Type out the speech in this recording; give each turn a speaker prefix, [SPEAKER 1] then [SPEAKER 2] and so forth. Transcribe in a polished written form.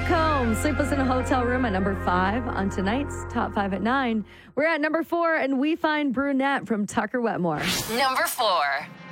[SPEAKER 1] Combs, Sleepless in a Hotel Room at number 5 on tonight's Top 5 at 9. We're at number 4, and we find Brunette from Tucker Wetmore.
[SPEAKER 2] Number 4.